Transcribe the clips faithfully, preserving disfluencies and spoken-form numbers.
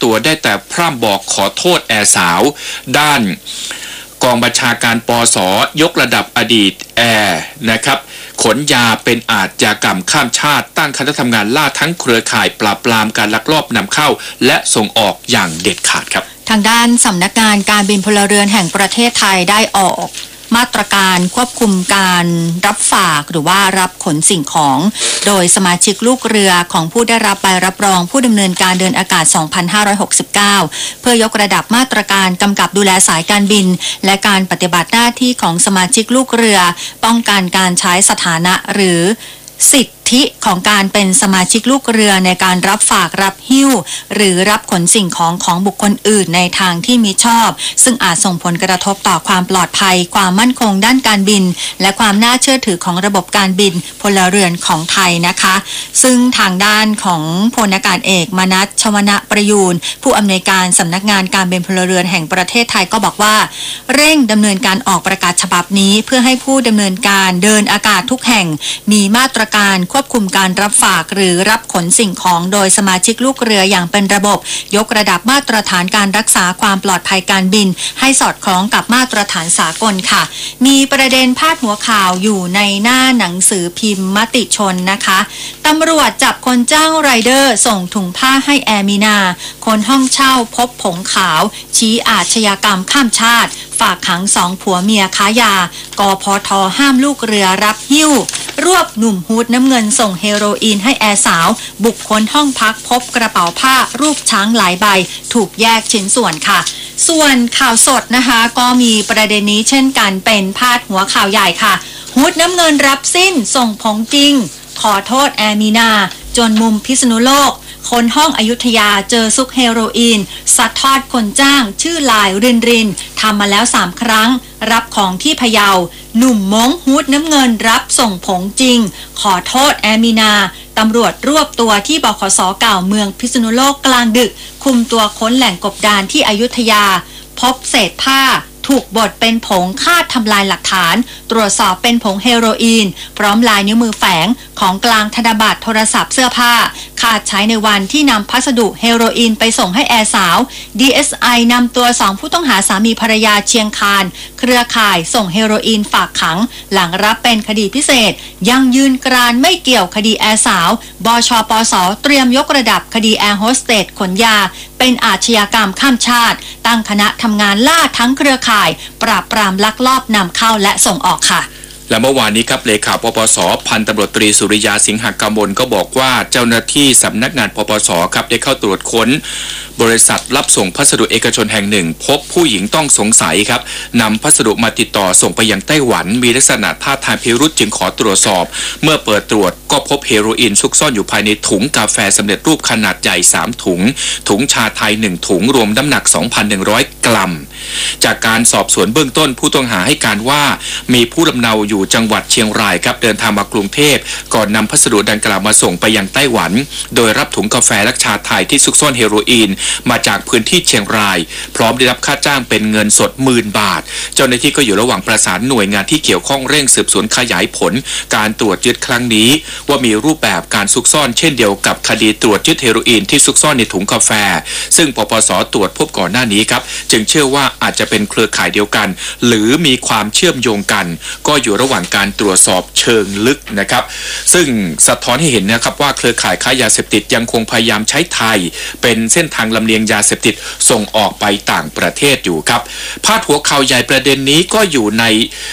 ตัวได้แต่พร่ำบอกขอโทษแอร์สาวด้านกองบัญชาการปส.ยกระดับอดีตแอร์นะครับขนยาเป็นอาชญากรรมข้ามชาติตั้งคณะทำงานล่าทั้งเครือข่ายปราบปรามการลักลอบนำเข้าและส่งออกอย่างเด็ดขาดครับทางด้านสำนักงานการบินพลเรือนแห่งประเทศไทยได้ออกมาตรการควบคุมการรับฝากหรือว่ารับขนสิ่งของโดยสมาชิกลูกเรือของผู้ได้รับใบรับรองผู้ดำเนินการเดินอากาศ สองพันห้าร้อยหกสิบเก้า เพื่อยกระดับมาตรการกำกับดูแลสายการบินและการปฏิบัติหน้าที่ของสมาชิกลูกเรือป้องกันการใช้สถานะหรือสิทธิของการเป็นสมาชิกลูกเรือในการรับฝากรับหิ้วหรือรับขนสิ่งของของบุคคลอื่นในทางที่มิชอบซึ่งอาจส่งผลกระทบต่อความปลอดภัยความมั่นคงด้านการบินและความน่าเชื่อถือของระบบการบินพลเรือนของไทยนะคะซึ่งทางด้านของพลอากาศเอกมนัส ชวนะประยูรผู้อำนวยการสำนักงานการบินพลเรือนแห่งประเทศไทยก็บอกว่าเร่งดำเนินการออกประกาศฉบับนี้เพื่อให้ผู้ดำเนินการเดินอากาศทุกแห่งมีมาตรการควบคุมการรับฝากหรือรับขนสิ่งของโดยสมาชิกลูกเรืออย่างเป็นระบบยกระดับมาตรฐานการรักษาความปลอดภัยการบินให้สอดคล้องกับมาตรฐานสากลค่ะมีประเด็นพาดหัวข่าวอยู่ในหน้าหนังสือพิมพ์มติชนนะคะตำรวจจับคนจ้างไรเดอร์ส่งถุงผ้าให้แอร์มีนาคนห้องเช่าพบผงขาวชี้อาชญากรรมข้ามชาติฝากขังสองผัวเมียค้ายากพท.ห้ามลูกเรือรับหิ้วรวบหนุ่มฮูดน้ำเงินส่งเฮโรอีนให้แอร์สาวบุกค้นห้องพักพบกระเป๋าผ้ารูปช้างหลายใบถูกแยกชิ้นส่วนค่ะส่วนข่าวสดนะคะก็มีประเด็นนี้เช่นกันเป็นพาดหัวข่าวใหญ่ค่ะฮูดน้ำเงินรับสิ้นส่งผงจริงขอโทษแอร์มีนาจนมุมพิษณุโลกคนห้องอยุธยาเจอซุกเฮโรอีนสัดทอดคนจ้างชื่อลายรินรินทำมาแล้วสามครั้งรับของที่พะเยาหนุ่มมงฮูดน้ำเงินรับส่งผงจริงขอโทษแอมีนาตำรวจรวบตัวที่บขส.เก่าเมืองพิษณุโลกกลางดึกคุมตัวค้นแหล่งกบดานที่อยุธยาพบเศษผ้าถูกบดเป็นผงคาดทำลายหลักฐานตรวจสอบเป็นผงเฮโรอีนพร้อมลายนิ้วมือแฝงของกลางธนบัตรโทรศัพท์เสื้อผ้าคาดใช้ในวันที่นำพัสดุเฮโรอีนไปส่งให้แอร์สาว ดี เอส ไอ นำตัวสองผู้ต้องหาสามีภรรยาเชียงคานเครือข่ายส่งเฮโรอีนฝากขังหลังรับเป็นคดีพิเศษยังยืนกรานไม่เกี่ยวคดีแอร์สาวบชปส.เตรียมยกระดับคดีแอร์โฮสเตสขนยาเป็นอาชญากรรมข้ามชาติตั้งคณะทำงานล่าทั้งเครือข่ายปราบปรามลักลอบนำเข้าและส่งออกค่ะและเมื่อวานนี้ครับเลขาปปส.พันตำรวจตรีสุริยาสิงหกมลก็บอกว่าเจ้าหน้าที่สำนักงานปปส.ครับได้เข้าตรวจค้นบริษัทรับส่งพัสดุเอกชนแห่งหนึ่งพบผู้หญิงต้องสงสัยครับนำพัสดุมาติดต่อส่งไปยังไต้หวันมีลักษณะท่าทางพิรุษจึงขอตรวจสอบเมื่อเปิดตรวจก็พบเฮโรอีนซุกซ่อนอยู่ภายในถุงกาแฟสำเร็จรูปขนาดใหญ่สามถุงถุงชาไทยหนึ่งถุงรวมน้ำหนัก สองพันหนึ่งร้อย กรัมจากการสอบสวนเบื้องต้นผู้ต้องหาให้การว่ามีผู้ลำเนาอยู่จังหวัดเชียงรายครับเดินทางมากรุงเทพก่อนนำพัสดุดังกล่าวมาส่งไปยังไต้หวันโดยรับถุงกาแฟและชาไทยที่ซุกซ่อนเฮโรอีนมาจากพื้นที่เชียงรายพร้อมได้รับค่าจ้างเป็นเงินสดหมื่นบาทเจ้าหน้าที่ก็อยู่ระหว่างประสานหน่วยงานที่เกี่ยวข้องเร่งสืบสวนขยายผลการตรวจยึดครั้งนี้ว่ามีรูปแบบการซุกซ่อนเช่นเดียวกับคดีตรวจยึดเฮโรอีนที่ซุกซ่อนในถุงกาแฟซึ่งปปส.ตรวจพบก่อนหน้านี้ครับจึงเชื่อว่าอาจจะเป็นเครือข่ายเดียวกันหรือมีความเชื่อมโยงกันก็อยู่ระหว่างการตรวจสอบเชิงลึกนะครับซึ่งสะท้อนให้เห็นนะครับว่าเครือข่ายค้ายาเสพติดยังคงพยายามใช้ไทยเป็นเส้นทางลำเลียงยาเสพติดส่งออกไปต่างประเทศอยู่ครับพาดหัวข่าวใหญ่ประเด็นนี้ก็อยู่ใน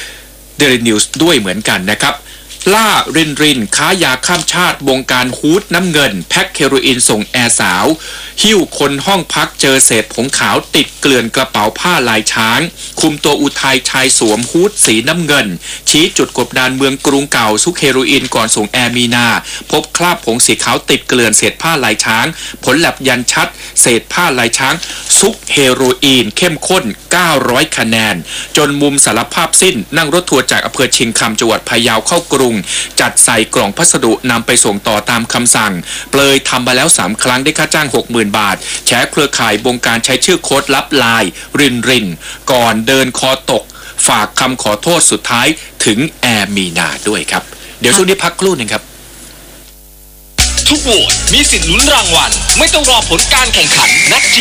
Daily News ด้วยเหมือนกันนะครับล่ารินรินค้ายาข้ามชาติวงการฮูดน้ำเงินแพ็คเฮโรอีนส่งแอร์สาวหิ้วคนห้องพักเจอเศษผงขาวติดเกลื่อนกระเป๋าผ้าลายช้างคุมตัวอุทัยชายสวมฮูดสีน้ำเงินชี้จุดกบดานเมืองกรุงเก่าซุกเฮโรอีนก่อนส่งแอร์มีนาพบคราบผงสีขาวติดเกลื่อนเศษผ้าลายช้างผลแลบยันชัดเศษผ้าลายช้างซุกเฮโรอีนเข้มข้นเก้าร้อยคะแนนจนมุมสารภาพสิ้นนั่งรถทัวร์จากอำเภอเชียงคำจังหวัดพะเยาเข้ากรุงจัดใส่กล่องพัสดุนำไปส่งต่อตามคำสั่งเปลยทำมาแล้วสามครั้งได้ค่าจ้าง หกหมื่น บาทแฉเครือข่ายบงการใช้ชื่อโค้ดลับลายรินรินก่อนเดินคอตกฝากคำขอโทษสุดท้ายถึงแอร์มีนาด้วยครับเดี๋ยวช่วงนี้พักครู่นึงครับทุกโหวตมีสิทธิ์ลุ้นรางวัลไม่ต้องรอผลการแข่งขันนัด